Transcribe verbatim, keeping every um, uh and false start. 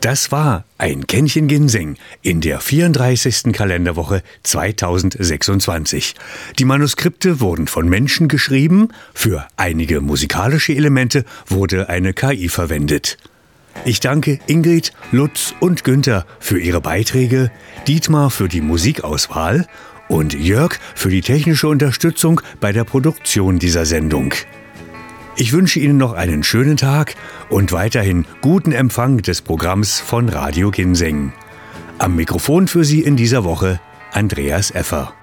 Das war ein Kännchen Ginseng in der vierunddreißigsten Kalenderwoche zweitausendsechsundzwanzig. Die Manuskripte wurden von Menschen geschrieben, für einige musikalische Elemente wurde eine K I verwendet. Ich danke Ingrid, Lutz und Günther für ihre Beiträge, Dietmar für die Musikauswahl und Jörg für die technische Unterstützung bei der Produktion dieser Sendung. Ich wünsche Ihnen noch einen schönen Tag und weiterhin guten Empfang des Programms von Radio Ginseng. Am Mikrofon für Sie in dieser Woche Andreas Effer.